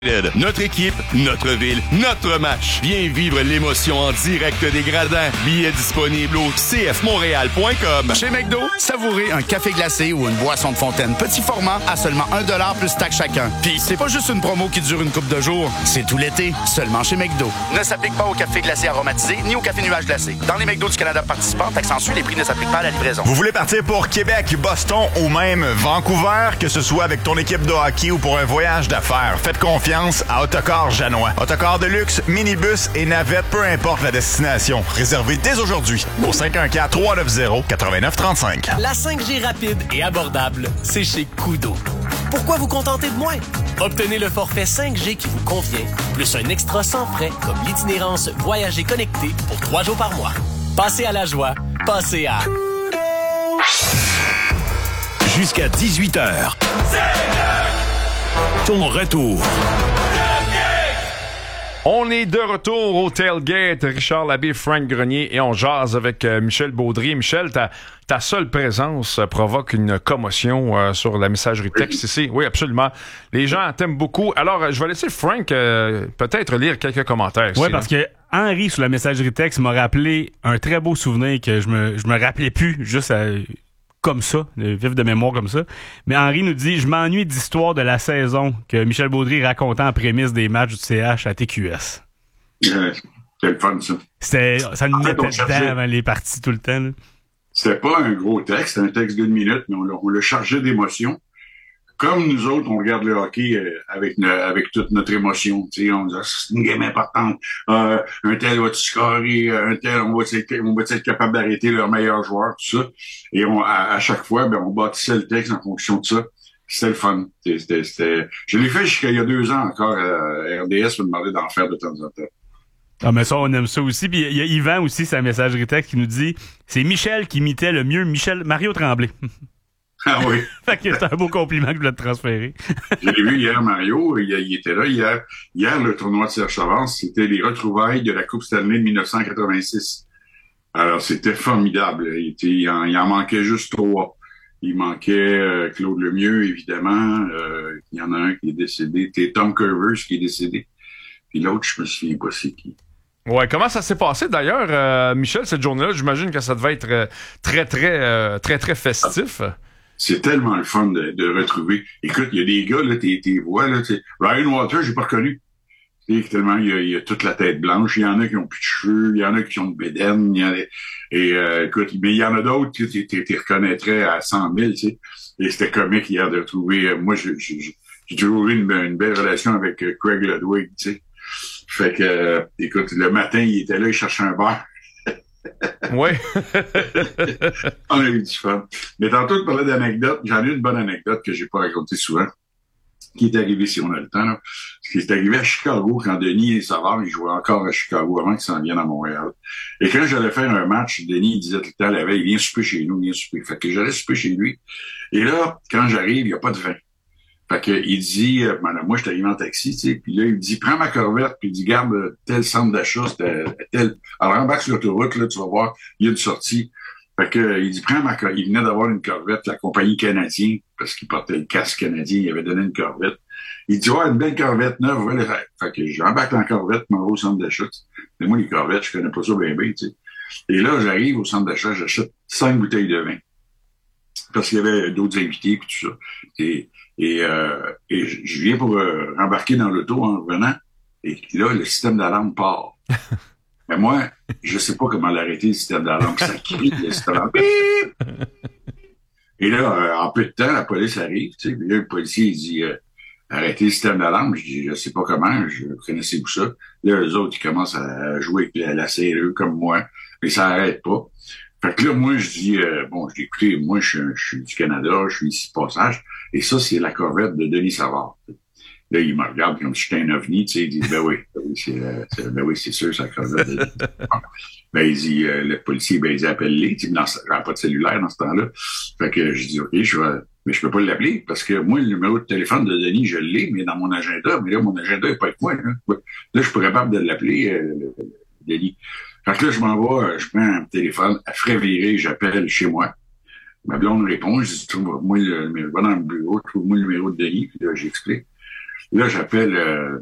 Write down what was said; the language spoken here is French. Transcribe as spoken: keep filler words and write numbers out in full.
Notre équipe, notre ville, notre match. Viens vivre l'émotion en direct des gradins. Billets disponibles au c f montréal point com. Chez McDo, savourez un café glacé ou une boisson de fontaine petit format à seulement un dollar plus taxe chacun. Puis c'est pas juste une promo qui dure une couple de jours, c'est tout l'été, seulement chez McDo. Ne s'applique pas au café glacé aromatisé ni au café nuage glacé. Dans les McDo du Canada participants, taxe en sus, les prix ne s'appliquent pas à la livraison. Vous voulez partir pour Québec, Boston ou même Vancouver, que ce soit avec ton équipe de hockey ou pour un voyage d'affaires, faites confiance à Autocar Janois. Autocar de luxe, minibus et navette, peu importe la destination. Réservez dès aujourd'hui au cinq un quatre, trois neuf zéro, neuf neuf trois cinq. La cinq G rapide et abordable, c'est chez Koodo. Pourquoi vous contenter de moins? Obtenez le forfait cinq G qui vous convient, plus un extra sans frais comme l'itinérance Voyager connecté pour trois jours par mois. Passez à la joie, passez à jusqu'à dix-huit heures. Ton retour. On est de retour au Tailgate. Richard Labbé, Frank Grenier et on jase avec euh, Michel Baudry. Michel, ta, ta seule présence euh, provoque une commotion euh, sur la messagerie texte ici. Oui, absolument. Les gens t'aiment beaucoup. Alors, euh, je vais laisser Frank euh, peut-être lire quelques commentaires. Oui, parce que Henri, sur la messagerie texte, m'a rappelé un très beau souvenir que je me, je me rappelais plus juste à... comme ça, le vif de mémoire comme ça. Mais Henri nous dit « Je m'ennuie d'histoire de la saison que Michel Baudry racontait en prémisse des matchs du C H à T Q S. Euh, » C'était le fun, ça. C'était, ça nous en fait, mettait dedans avant les parties tout le temps. Là. C'était pas un gros texte, c'était un texte d'une minute, mais on l'a, on l'a chargé d'émotion. Comme nous autres, on regarde le hockey euh, avec ne, avec toute notre émotion. Tu sais, on dit ah, c'est une game importante. Euh, un tel va-tu scorer, un tel, on va être, on va être capable d'arrêter leur meilleur joueur, tout ça. Et on, à, à chaque fois, ben, on bâtissait le texte en fonction de ça. C'était le fun. C'était, c'était, c'était... Je l'ai fait jusqu'à il y a deux ans encore. Euh, R D S me demandait d'en faire de temps en temps. Ah, mais ça, on aime ça aussi. Puis il y a Yvan aussi, sa messagerie texte, qui nous dit c'est Michel qui imitait le mieux Michel Mario Tremblay. Ah oui. Fait que c'est un beau compliment que je voulais te transférer. Je l'ai vu hier, Mario. Il, il était là hier. Hier, le tournoi de Serge Savard, c'était les retrouvailles de la Coupe Stanley de dix-neuf cent quatre-vingt-six. Alors, c'était formidable. Il, était, il, en, il en manquait juste trois. Il manquait euh, Claude Lemieux, évidemment. Euh, il y en a un qui est décédé. C'était Tom Curvers qui est décédé. Puis l'autre, je me souviens pas c'est qui. Ouais, comment ça s'est passé d'ailleurs, euh, Michel, cette journée-là? J'imagine que ça devait être euh, très, très, euh, très, très festif. Ah. C'est tellement le fun de, de retrouver. Écoute, il y a des gars, là, tes, tes voix, là, t'sais, Ryan Walter, j'ai pas reconnu. T'sais, tellement, il y, a, il y a toute la tête blanche. Il y en a qui ont plus de cheveux, il y en a qui ont de bédaine, il y en a, et, euh, écoute, mais il y en a d'autres, tu t'es reconnaîtrais à cent mille, tu sais. Et c'était comique hier de retrouver, euh, moi, j'ai, j'ai, j'ai toujours eu une, une belle relation avec euh, Craig Ludwig, tu sais. Fait que, euh, écoute, le matin, il était là, il cherchait un bar. Oui. On a eu du fun. Mais tantôt, tu parlais d'anecdotes. J'en ai une bonne anecdote que j'ai pas racontée souvent, qui est arrivée, si on a le temps, là. Ce qui est arrivé à Chicago, quand Denis Savard, il jouait encore à Chicago avant qu'il s'en vienne à Montréal. Et quand j'allais faire un match, Denis, il disait tout le temps la veille, viens souper chez nous, viens souper. Fait que j'allais souper chez lui. Et là, quand j'arrive, il n'y a pas de vin. Fait que, il dit, euh, ben, moi, je suis arrivé en taxi, tu sais, puis là, il me dit, prends ma corvette, puis il dit, garde tel centre d'achat, c'était tel. Alors, embarque sur l'autoroute, là, tu vas voir, il y a une sortie. Fait que, il dit, prends ma corvette. Il venait d'avoir une corvette, la compagnie canadienne, parce qu'il portait le casque canadien, il avait donné une corvette. Il dit, ouais, une belle corvette neuve, voilà. Fait que, j'embarque dans la corvette, m'en vais au centre d'achat. Mais moi, les corvettes, je connais pas ça bien, bien, tu sais. Et là, j'arrive au centre d'achat, j'achète cinq bouteilles de vin. Parce qu'il y avait d'autres invités, puis tout ça. Et, Et, euh, et je viens pour euh, embarquer dans l'auto en revenant, et là, le système d'alarme part. Mais moi, je sais pas comment l'arrêter, le système d'alarme. Ça crie, le système d'alarme. Et là, euh, en peu de temps, la police arrive, tu sais, puis là, le policier, il dit, euh, arrêtez le système d'alarme. Je dis, je sais pas comment, je connaissez-vous ça? Là, eux autres, ils commencent à jouer avec la, la C R E comme moi, mais ça arrête pas. Fait que là, moi, je dis, euh, bon, je dis, écoutez, moi, je, je suis du Canada, je suis ici de passage, et ça, c'est la corvette de Denis Savard. Là, il me regarde comme si j'étais un ovni, tu sais, il dit, ben oui, ben oui, c'est, euh, c'est, ben oui, c'est sûr, c'est la corvette de Denis Savard. Ben, il dit, euh, le policier, ben, il dit, appelle-les, tu sais, dans, j'avais pas de cellulaire dans ce temps-là. Fait que je dis, OK, je vais, mais je peux pas l'appeler, parce que moi, le numéro de téléphone de Denis, je l'ai, mais dans mon agenda, mais là, mon agenda est pas avec moi, hein. Là, je suis pas capable de l'appeler, euh, Denis. Fait que là, je m'en vais, je prends un téléphone, à frais virer, j'appelle chez moi. Ma blonde répond, je dis, trouve-moi le numéro, va dans le bureau, trouve-moi le numéro de Denis, puis là, j'explique. Là, j'appelle... Euh,